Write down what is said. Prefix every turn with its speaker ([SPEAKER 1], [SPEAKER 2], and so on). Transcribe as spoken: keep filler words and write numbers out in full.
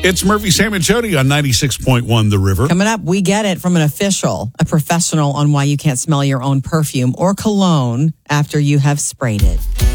[SPEAKER 1] It's Murphy, Sam, and Jody on ninety-six point one The River.
[SPEAKER 2] Coming up, we get it from an official, a professional on why you can't smell your own perfume or cologne after you have sprayed it.